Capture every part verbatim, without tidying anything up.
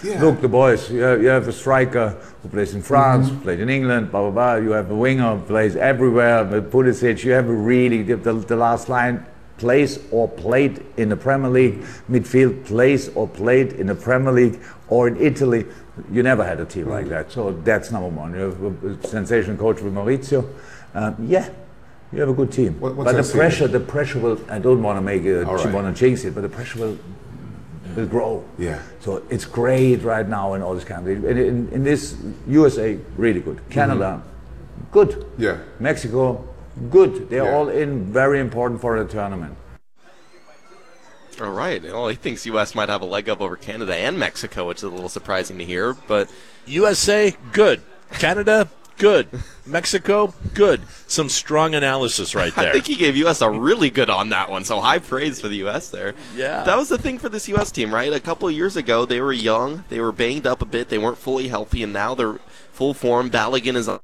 Yeah. Look, the boys, you have, you have a striker who plays in France, mm-hmm. played in England, blah, blah, blah. You have a winger who plays everywhere, Pulisic. You have a really, the, the last line, plays or played in the Premier League. Midfield plays or played in the Premier League or in Italy. You never had a team mm-hmm. like that. So that's number one. You have a sensational coach with Maurizio. Um, yeah. You have a good team, what, but the pressure, the pressure will. I don't want to make it. Right. Want to jinx it, but the pressure will will grow. Yeah. So it's great right now in all this country. In, in, in this U S A, really good. Canada, mm-hmm. good. Yeah. Mexico, good. They're yeah. all in, very important for the tournament. All right. Well, he thinks U S might have a leg up over Canada and Mexico, which is a little surprising to hear. But U S A, good. Canada. Good. Mexico, good. Some strong analysis right there. I think he gave U S a really good on that one, so high praise for the U S there. Yeah. That was the thing for this U S team, right? A couple of years ago, they were young, they were banged up a bit, they weren't fully healthy, and now they're full form. Balogun is,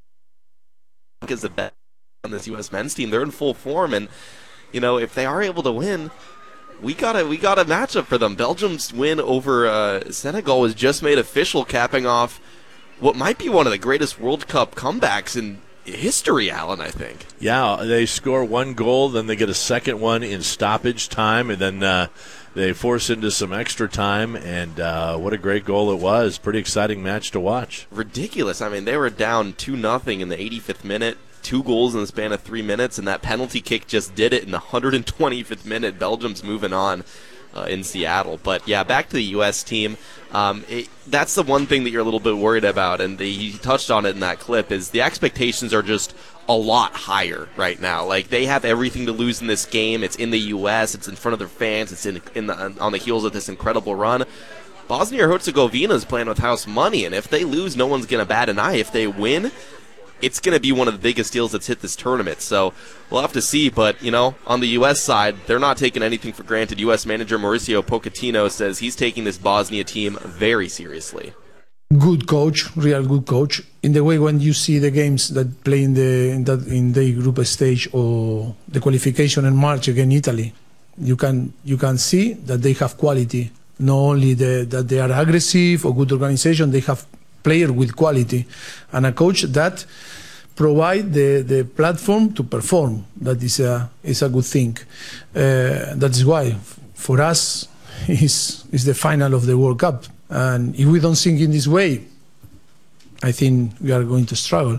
is the best on this U S men's team. They're in full form, and, you know, if they are able to win, we got a, we got a matchup for them. Belgium's win over uh, Senegal was just made official, capping off what might be one of the greatest World Cup comebacks in history, Alan, I think. Yeah, they score one goal, then they get a second one in stoppage time, and then uh, they force into some extra time, and uh, what a great goal it was. Pretty exciting match to watch. Ridiculous. I mean, they were down two nothing in the eighty-fifth minute, two goals in the span of three minutes, and that penalty kick just did it in the one hundred twenty-fifth minute. Belgium's moving on uh, in Seattle. But, yeah, back to the U S team. Um, it, that's the one thing that you're a little bit worried about, and the, he touched on it in that clip, is the expectations are just a lot higher right now. Like, they have everything to lose in this game. It's in the U S, it's in front of their fans, it's in, in the, on the heels of this incredible run. Bosnia-Herzegovina is playing with house money, and if they lose, no one's going to bat an eye. If they win, it's going to be one of the biggest deals that's hit this tournament. So we'll have to see. But, you know, on the U S side, they're not taking anything for granted. U S manager Mauricio Pochettino says he's taking this Bosnia team very seriously. Good coach, real good coach. In the way when you see the games that play in the in, that, in the group stage or the qualification in March against Italy, you can you can see that they have quality. Not only the, that they are aggressive or good organization, they have player with quality and a coach that provide the, the platform to perform. That is a is a good thing. Uh, that is why for us is is the final of the World Cup. And if we don't think in this way, I think we are going to struggle.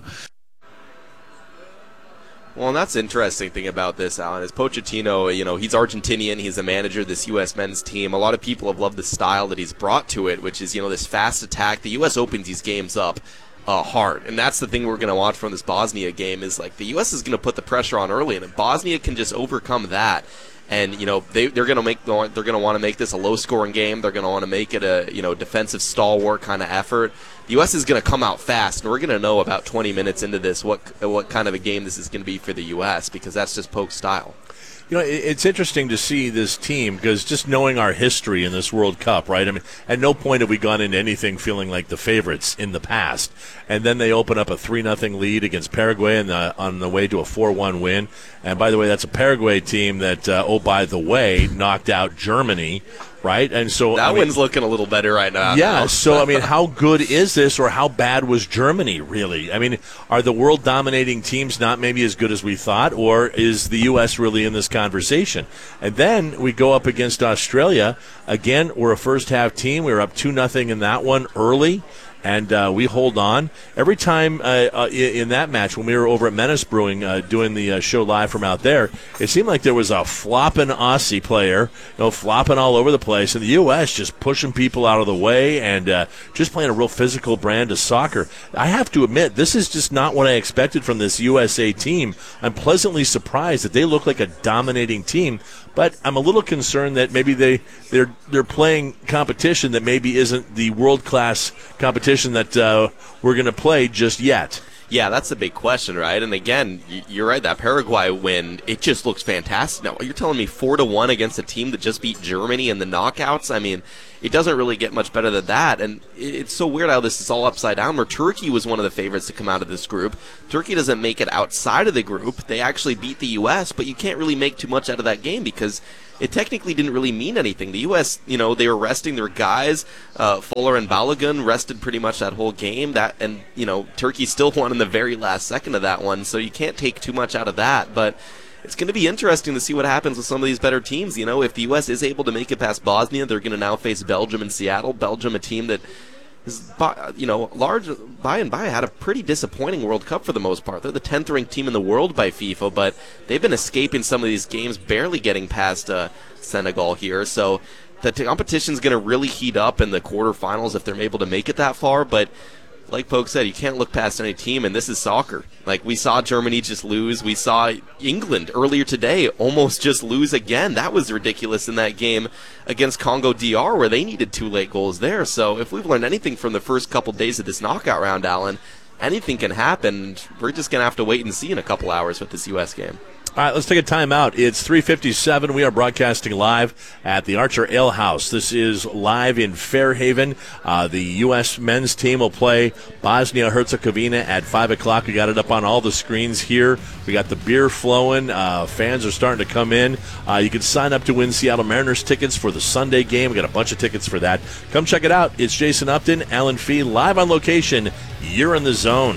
Well, and that's the interesting thing about this, Alan, is Pochettino, you know, he's Argentinian, he's the manager of this U S men's team. A lot of people have loved the style that he's brought to it, which is, you know, this fast attack. The U S opens these games up uh, hard, and that's the thing we're going to watch from this Bosnia game is, like, the U S is going to put the pressure on early, and if Bosnia can just overcome that, and, you know, they, they're going to make they're going to want to make this a low-scoring game. They're going to want to make it a, you know, defensive stalwart kind of effort. The U S is going to come out fast, and we're going to know about twenty minutes into this what what kind of a game this is going to be for the U S because that's just Poke's style. You know, it's interesting to see this team because just knowing our history in this World Cup, right? I mean, at no point have we gone into anything feeling like the favorites in the past. And then they open up a three nothing lead against Paraguay and on the way to a four one win. And by the way, that's a Paraguay team that, uh, oh, by the way, knocked out Germany, right? And so that I mean, one's looking a little better right now. Yeah, now. So, I mean, how good is this or how bad was Germany, really? I mean, are the world-dominating teams not maybe as good as we thought, or is the U S really in this conversation? And then we go up against Australia. Again, we're a first-half team. We were up two nothing in that one early. And uh, we hold on. Every time uh, uh, in that match, when we were over at Menace Brewing uh, doing the uh, show live from out there, it seemed like there was a flopping Aussie player, you know, flopping all over the place, and the U S just pushing people out of the way and uh, just playing a real physical brand of soccer. I have to admit, this is just not what I expected from this U S A team. I'm pleasantly surprised that they look like a dominating team, but I'm a little concerned that maybe they, they're, they're playing competition that maybe isn't the world-class competition that uh, we're going to play just yet. Yeah, that's a big question, right? And again, you're right, that Paraguay win, it just looks fantastic. Now, you're telling me four to one against a team that just beat Germany in the knockouts? I mean, it doesn't really get much better than that. And it's so weird how this is all upside down, where Turkey was one of the favorites to come out of this group. Turkey doesn't make it outside of the group. They actually beat the U S, but you can't really make too much out of that game because it technically didn't really mean anything. The U S, you know, they were resting their guys. Uh, Fuller and Balogun rested pretty much that whole game. That and, you know, Turkey still won in the very last second of that one, so you can't take too much out of that. But it's going to be interesting to see what happens with some of these better teams. You know, if the U S is able to make it past Bosnia, they're going to now face Belgium in Seattle. Belgium, a team that is, by, you know, large by and by had a pretty disappointing World Cup for the most part. They're the tenth ranked team in the world by FIFA, but they've been escaping some of these games, barely getting past uh, Senegal here. So the competition's going to really heat up in the quarterfinals if they're able to make it that far. But like Poke said, you can't look past any team, and this is soccer. Like, we saw Germany just lose. We saw England earlier today almost just lose again. That was ridiculous in that game against Congo D R, where they needed two late goals there. So if we've learned anything from the first couple days of this knockout round, Alan, anything can happen. We're just going to have to wait and see in a couple hours with this U S game. All right, let's take a time out. It's three fifty-seven. We are broadcasting live at the Archer Ale House. This is live in Fairhaven. Uh, the U S men's team will play Bosnia-Herzegovina at five o'clock. We got it up on all the screens here. We got the beer flowing. Uh, fans are starting to come in. Uh, you can sign up to win Seattle Mariners tickets for the Sunday game. We got a bunch of tickets for that. Come check it out. It's Jason Upton, Alan Fee, live on location. You're in the zone.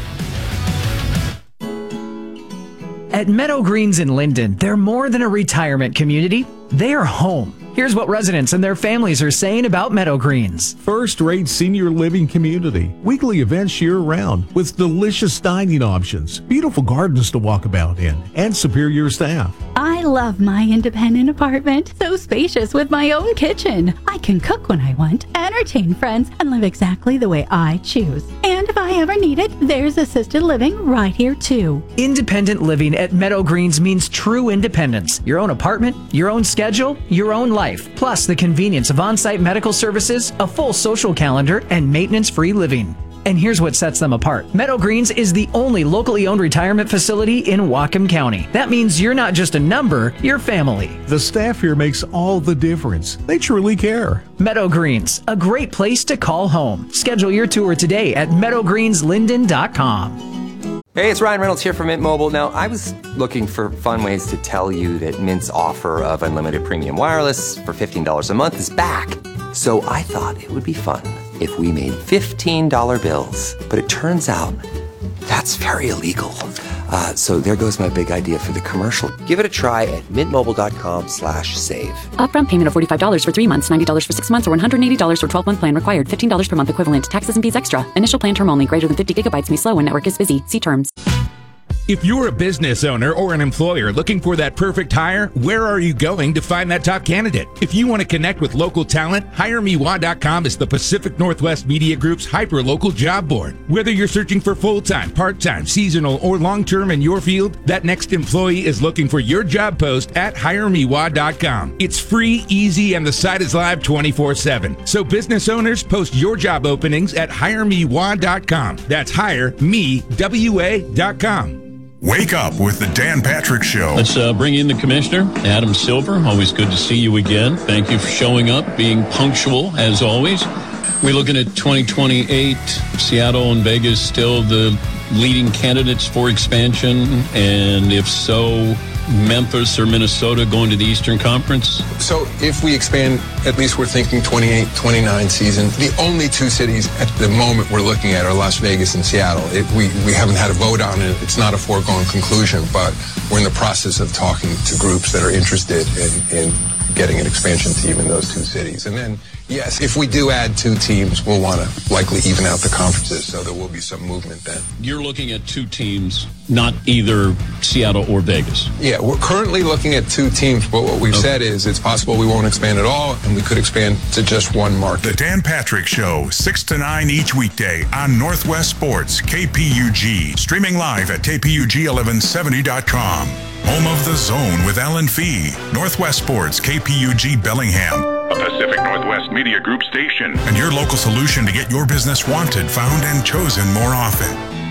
At Meadow Greens in Linden, they're more than a retirement community. They are home. Here's what residents and their families are saying about Meadow Greens. First-rate senior living community. Weekly events year-round with delicious dining options, beautiful gardens to walk about in, and superior staff. I love my independent apartment. So spacious with my own kitchen. I can cook when I want, entertain friends, and live exactly the way I choose. And if I ever need it, there's assisted living right here too. Independent living at Meadow Greens means true independence. Your own apartment, your own schedule, your own life. Plus the convenience of on-site medical services, a full social calendar, and maintenance-free living. And here's what sets them apart. Meadow Greens is the only locally owned retirement facility in Whatcom County. That means you're not just a number, you're family. The staff here makes all the difference. They truly care. Meadow Greens, a great place to call home. Schedule your tour today at meadow greens linden dot com. Hey, it's Ryan Reynolds here from Mint Mobile. Now, I was looking for fun ways to tell you that Mint's offer of unlimited premium wireless for fifteen dollars a month is back. So I thought it would be fun if we made fifteen dollar bills. But it turns out that's very illegal. Uh, so there goes my big idea for the commercial. Give it a try at mintmobile.com slash save. Upfront payment of forty-five dollars for three months, ninety dollars for six months, or one hundred eighty dollars for twelve-month plan required. fifteen dollars per month equivalent. Taxes and fees extra. Initial plan term only. Greater than fifty gigabytes may slow when network is busy. See terms. If you're a business owner or an employer looking for that perfect hire, where are you going to find that top candidate? If you want to connect with local talent, hire me wah dot com is the Pacific Northwest Media Group's hyper-local job board. Whether you're searching for full-time, part-time, seasonal, or long-term in your field, that next employee is looking for your job post at hire me wah dot com. It's free, easy, and the site is live twenty-four seven. So business owners, post your job openings at hire me wah dot com. That's hire me wa dot com. Wake up with the Dan Patrick Show. Let's uh, bring in the commissioner, Adam Silver. Always good to see you again. Thank you for showing up, being punctual as always. We're looking at twenty twenty-eight. Seattle and Vegas still the leading candidates for expansion, and if so, Memphis or Minnesota going to the Eastern Conference? So if we expand, at least we're thinking twenty-eight, twenty-nine season. The only two cities at the moment we're looking at are Las Vegas and Seattle. It, we, we haven't had a vote on it. It's not a foregone conclusion, but we're in the process of talking to groups that are interested in, in getting an expansion team in those two cities. And then, yes, if we do add two teams, we'll want to likely even out the conferences, so there will be some movement then. You're looking at two teams, not either Seattle or Vegas. Yeah, we're currently looking at two teams, but what we've okay. said is it's possible we won't expand at all, and we could expand to just one market. The Dan Patrick Show, six to nine each weekday on Northwest Sports, K P U G. Streaming live at K P U G eleven seventy dot com. Home of the Zone with Alan Fee. Northwest Sports, K P U G Bellingham. A Pacific Northwest Media Group station. And your local solution to get your business wanted, found, and chosen more often.